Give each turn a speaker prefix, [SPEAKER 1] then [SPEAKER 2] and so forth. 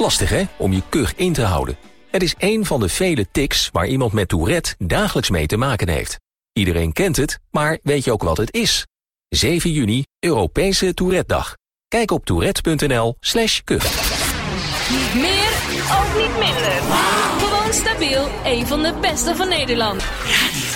[SPEAKER 1] Lastig hè, om je kuch in te houden. Het is één van de vele tics waar iemand met Tourette dagelijks mee te maken heeft. Iedereen kent het, maar weet je ook wat het is? 7 juni, Europese Tourette-dag. Kijk op tourette.nl/kuch.
[SPEAKER 2] Niet meer, ook niet minder. Gewoon stabiel, een van de beste van Nederland.